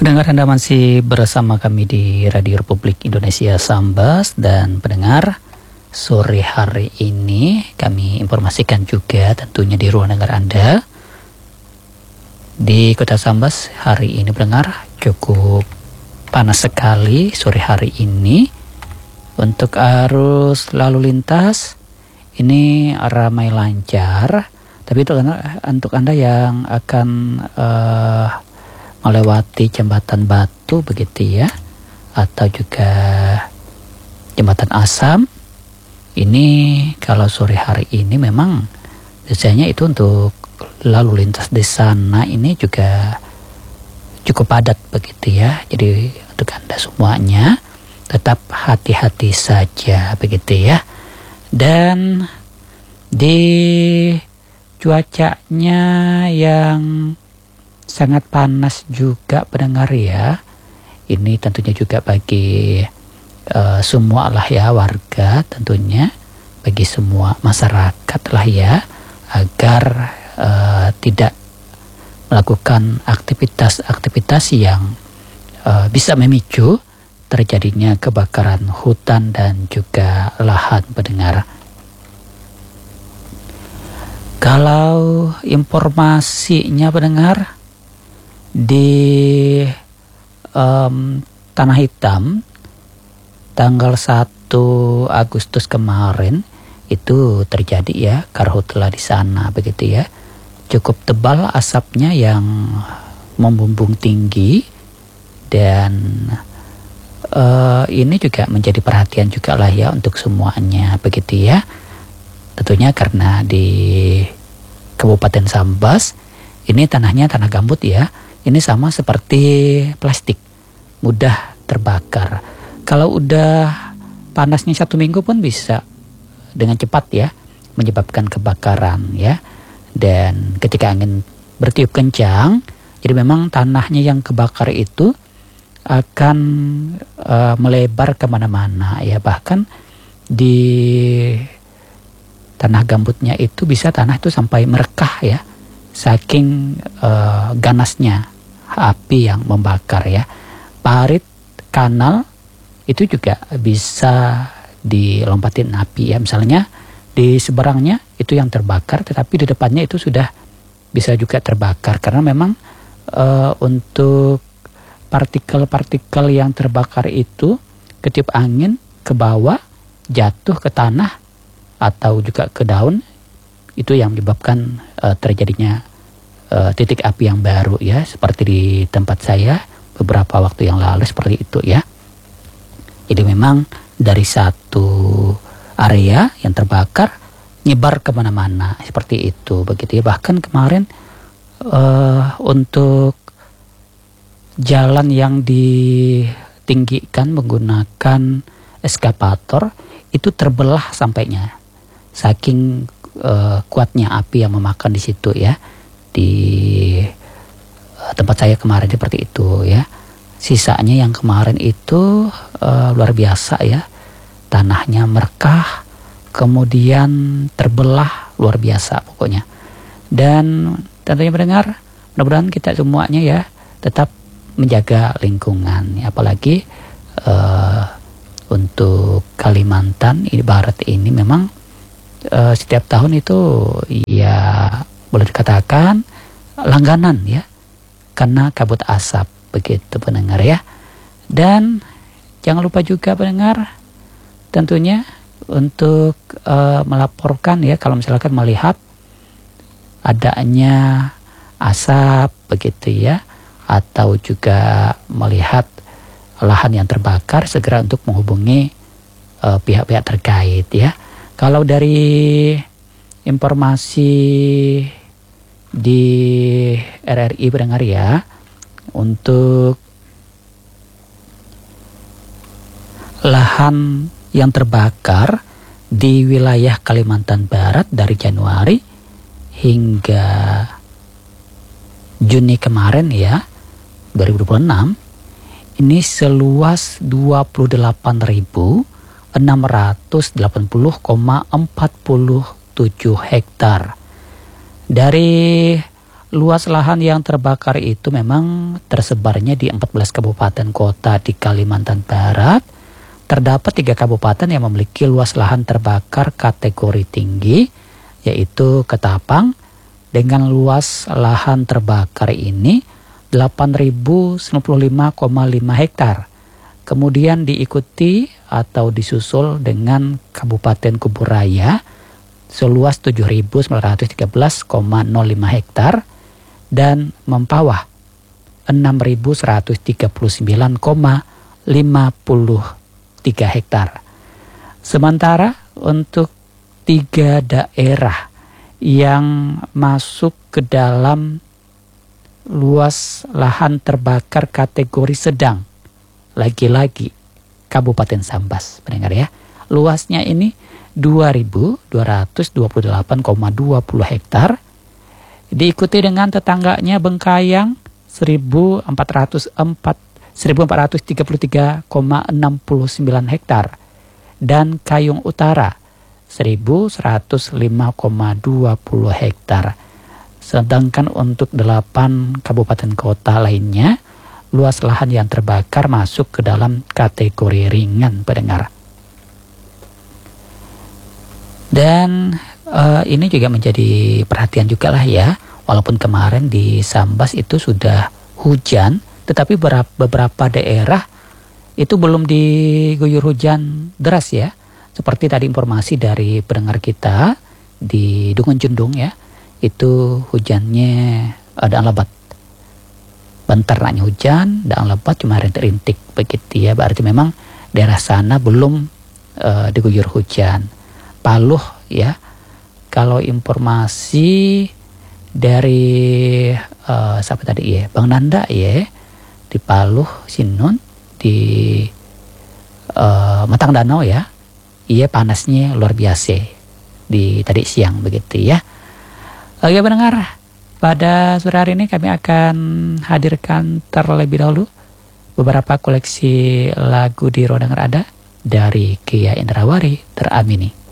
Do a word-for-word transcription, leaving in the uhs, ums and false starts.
Pendengar, Anda masih bersama kami di Radio Republik Indonesia Sambas. Dan pendengar, sore hari ini kami informasikan juga tentunya di ruang dengar Anda di Kota Sambas. Hari ini pendengar cukup panas sekali sore hari ini. Untuk arus lalu lintas ini ramai lancar, tapi itu untuk Anda yang akan uh, melewati jembatan Batu begitu ya, atau juga jembatan Asam, ini kalau sore hari ini memang biasanya itu untuk lalu lintas di sana ini juga cukup padat begitu ya. Jadi untuk Anda semuanya tetap hati-hati saja begitu ya. Dan di cuacanya yang sangat panas juga pendengar ya, ini tentunya juga bagi uh, semua lah ya warga, tentunya bagi semua masyarakat lah ya, agar uh, tidak melakukan aktivitas-aktivitas yang uh, bisa memicu terjadinya kebakaran hutan dan juga lahan pendengar. Kalau informasinya pendengar, di um, Tanah Hitam tanggal satu Agustus kemarin itu terjadi ya karhutla di sana begitu ya. Cukup tebal asapnya yang membumbung tinggi, dan uh, ini juga menjadi perhatian juga lah ya untuk semuanya begitu ya. Tentunya karena di Kabupaten Sambas ini tanahnya tanah gambut ya. Ini sama seperti plastik, mudah terbakar. Kalau udah panasnya satu minggu pun bisa dengan cepat ya menyebabkan kebakaran ya. Dan ketika angin bertiup kencang, jadi memang tanahnya yang kebakar itu akan uh, melebar kemana-mana ya. Bahkan di tanah gambutnya itu bisa tanah itu sampai merekah ya, saking uh, ganasnya api yang membakar ya. Parit kanal itu juga bisa dilompatin api ya. Misalnya di seberangnya itu yang terbakar, tetapi di depannya itu sudah bisa juga terbakar. Karena memang uh, untuk partikel-partikel yang terbakar itu ketiup angin ke bawah, jatuh ke tanah atau juga ke daun, itu yang menyebabkan uh, terjadinya Uh, titik api yang baru ya, seperti di tempat saya beberapa waktu yang lalu seperti itu ya. Jadi memang dari satu area yang terbakar nyebar kemana-mana seperti itu begitu ya. Bahkan kemarin uh, untuk jalan yang ditinggikan menggunakan eskavator itu terbelah sampainya, saking uh, kuatnya api yang memakan di situ ya. Di uh, tempat saya kemarin seperti itu ya. Sisanya yang kemarin itu uh, luar biasa ya. Tanahnya merekah, kemudian terbelah luar biasa pokoknya. Dan tentunya mendengar, mudah-mudahan kita semuanya ya tetap menjaga lingkungan ya. Apalagi uh, untuk Kalimantan ini barat ini memang uh, setiap tahun itu ya boleh dikatakan langganan ya, karena kabut asap begitu pendengar ya. Dan jangan lupa juga pendengar tentunya untuk uh, melaporkan ya kalau misalkan melihat adanya asap begitu ya, atau juga melihat lahan yang terbakar, segera untuk menghubungi uh, pihak-pihak terkait ya. Kalau dari informasi di R R I pendengar ya, untuk lahan yang terbakar di wilayah Kalimantan Barat dari Januari hingga Juni kemarin ya dua ribu dua puluh enam, ini seluas dua puluh delapan ribu enam ratus delapan puluh koma empat tujuh hektar. Dari luas lahan yang terbakar itu memang tersebarnya di empat belas kabupaten kota di Kalimantan Barat. Terdapat tiga kabupaten yang memiliki luas lahan terbakar kategori tinggi, yaitu Ketapang dengan luas lahan terbakar ini delapan ribu sembilan puluh lima koma lima hektar. Kemudian diikuti atau disusul dengan Kabupaten Kuburaya seluas tujuh ribu sembilan ratus tiga belas koma nol lima hektar dan Mempawah enam ribu seratus tiga puluh sembilan koma lima puluh tiga hektar. Sementara untuk tiga daerah yang masuk ke dalam luas lahan terbakar kategori sedang, lagi-lagi Kabupaten Sambas, pendengar ya. Luasnya ini dua ribu dua ratus dua puluh delapan koma dua puluh hektar. Diikuti dengan tetangganya Bengkayang seribu empat ratus tiga puluh tiga koma enam puluh sembilan hektar dan Kayung Utara seribu seratus lima koma dua puluh hektar. Sedangkan untuk delapan kabupaten kota lainnya, luas lahan yang terbakar masuk ke dalam kategori ringan, pendengar. Dan uh, ini juga menjadi perhatian juga lah ya, walaupun kemarin di Sambas itu sudah hujan, tetapi beberapa daerah itu belum diguyur hujan deras ya. Seperti tadi informasi dari pendengar kita di Dungun Jundung ya, itu hujannya ada lebat. Bentar naknya hujan, dan lebat cuma rintik-rintik begitu ya. Berarti memang daerah sana belum uh, diguyur hujan. Paluh ya, kalau informasi dari uh, siapa tadi ya, Bang Nanda ya, di Paluh Sinun di uh, Matang Danau ya, iya panasnya luar biasa di tadi siang begitu ya. Oke pendengar, pada sore hari ini kami akan hadirkan terlebih dahulu beberapa koleksi lagu di Ruang Dengar Anda dari Kia Indrawari teramini.